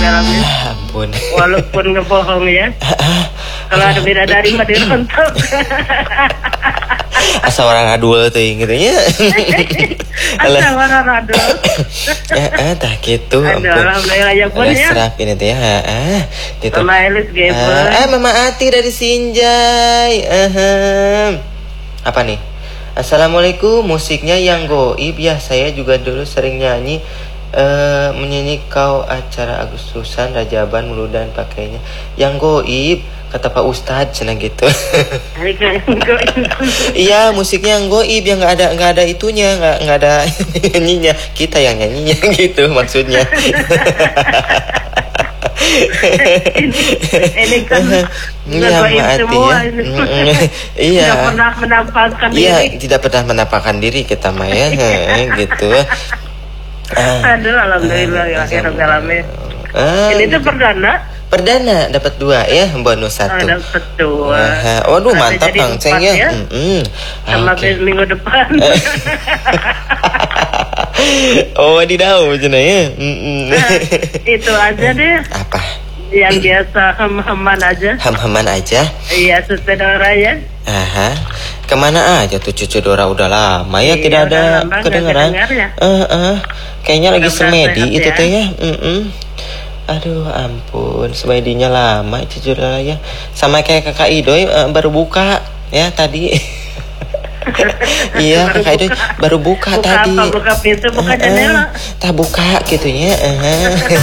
dalamnya. Ampun. Walaupun ngebohong ya. Kalau ada bidadari mah dirontok. Asa orang adul tuh gitu nya. Asa orang adul. Tah gitu. Aduh, alhamdulillah ya pun ya. Serak ini teh gitu. Mama Elis Gamer. Mama Ati dari Sinjai. Apa nih? Assalamualaikum, musiknya yang goib ya. Saya juga dulu sering nyanyi menyanyi kau acara Agustusan Rajaban Muludan pakainya yang goib kata Pak Ustadz cenah gitu. Iya, musiknya yang goib yang nggak ada itunya, nggak ada nyanyinya, kita yang nyanyinya gitu maksudnya. ini kan iya, semua ya. Iya. Tidak pernah menampakkan diri. Iya, tidak pernah menampakkan diri kita mah ya, gitu. Aduh, alhamdulillah ya rabbil alamin. Ini tuh perdana dapat 2 ya, bonus 1. Dapat 2. Waduh, mantap Kang Ceng ya. Sama minggu depan. Oh, wadidaw cenah ya. Itu aja deh. Apa? Yang biasa ham-haman aja. Ham-haman aja? Iya, Dora ya. Kemana aja tuh Cucu Dora udah lama ya, tidak ada kedengaran. Ya. Kayaknya lagi semedi itu teh ya. Aduh ampun, semedinya lama Cucu Dora ya. Sama kayak Kakak Idoy baru buka ya tadi. Iya, Kakak Idoy baru buka tadi. Buka pintu, buka jendela. Tak buka gitunya.